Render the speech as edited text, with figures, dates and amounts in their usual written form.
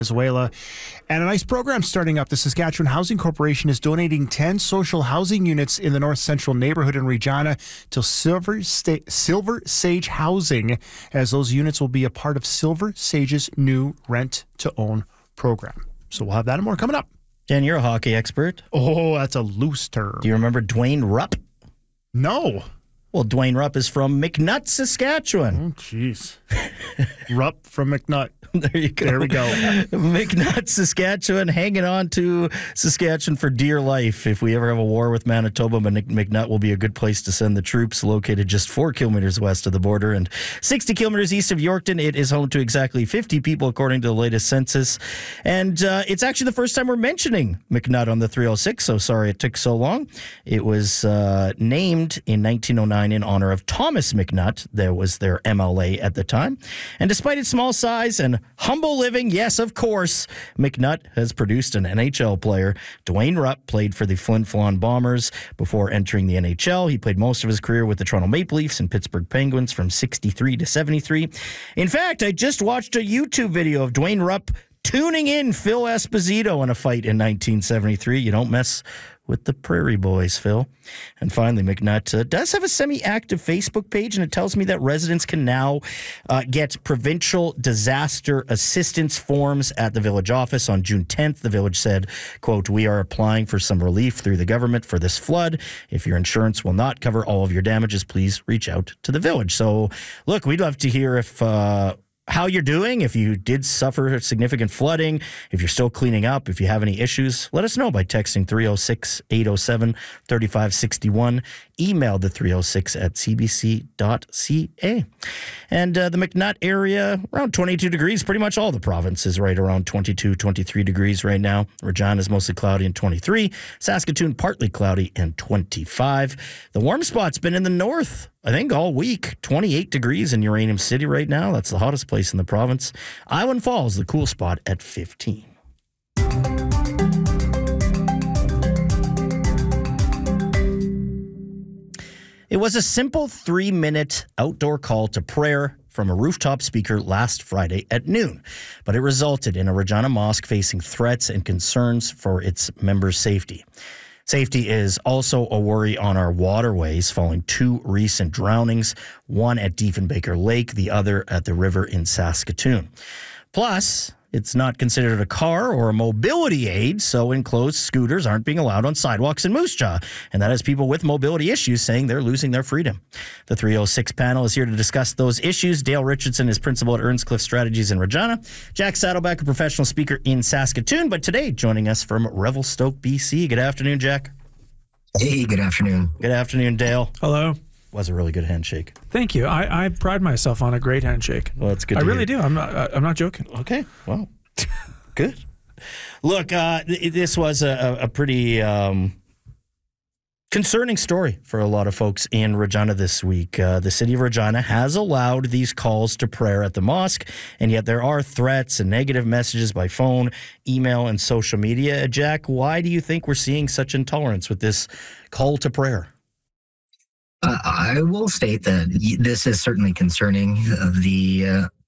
Venezuela. And a nice program starting up. The Saskatchewan Housing Corporation is donating 10 social housing units in the North Central neighborhood in Regina to Silver Sage Housing, as those units will be a part of Silver Sage's new rent-to-own program. So we'll have that and more coming up. Dan, you're a hockey expert. Oh, that's a loose term. Do you remember Dwayne Rupp? No. Well, Dwayne Rupp is from McNutt, Saskatchewan. Oh, jeez. Rupp from McNutt. There you go. There we go. McNutt, Saskatchewan, hanging on to Saskatchewan for dear life. If we ever have a war with Manitoba, McNutt will be a good place to send the troops, located just 4 kilometers west of the border and 60 kilometers east of Yorkton. It is home to exactly 50 people, according to the latest census. And it's actually the first time we're mentioning McNutt on the 306, so sorry it took so long. It was named in 1909 in honor of Thomas McNutt. That was their MLA at the time. And despite its small size and humble living, yes, of course, McNutt has produced an NHL player. Dwayne Rupp played for the Flin Flon Bombers before entering the NHL. He played most of his career with the Toronto Maple Leafs and Pittsburgh Penguins from 63 to 73. In fact, I just watched a YouTube video of Dwayne Rupp tuning in Phil Esposito in a fight in 1973. You don't mess with the Prairie Boys, Phil. And finally, McNutt does have a semi-active Facebook page, and it tells me that residents can now get provincial disaster assistance forms at the village office. On June 10th, the village said, quote, "We are applying for some relief through the government for this flood. If your insurance will not cover all of your damages, please reach out to the village." So, look, we'd love to hear if how you're doing, if you did suffer significant flooding, if you're still cleaning up, if you have any issues. Let us know by texting 306-807-3561. Email the 306 at cbc.ca. And the McNutt area, around 22 degrees. Pretty much all the province is right around 22, 23 degrees right now. Regina is mostly cloudy and 23. Saskatoon, partly cloudy and 25. The warm spot's been in the north, I think, all week. 28 degrees in Uranium City right now. That's the hottest place in the province. Island Falls, the cool spot at 15. It was a simple 3-minute outdoor call to prayer from a rooftop speaker last Friday at noon, but it resulted in a Regina mosque facing threats and concerns for its members' safety. Safety is also a worry on our waterways following 2 recent drownings, one at Diefenbaker Lake, the other at the river in Saskatoon. Plus, it's not considered a car or a mobility aid, so enclosed scooters aren't being allowed on sidewalks in Moose Jaw. And that has people with mobility issues saying they're losing their freedom. The 306 panel is here to discuss those issues. Dale Richardson is principal at Earnscliffe Strategies in Regina. Jack Saddleback, a professional speaker in Saskatoon, but today joining us from Revelstoke, BC. Good afternoon, Jack. Hey, good afternoon. Good afternoon, Dale. Hello. Was a really good handshake. Thank you. I pride myself on a great handshake. Well, that's good. I really do. I'm not joking. Okay. Well, good. Look, this was a pretty concerning story for a lot of folks in Regina this week. The city of Regina has allowed these calls to prayer at the mosque, and yet there are threats and negative messages by phone, email, and social media. Jack, why do you think we're seeing such intolerance with this call to prayer? I will state that this is certainly concerning. The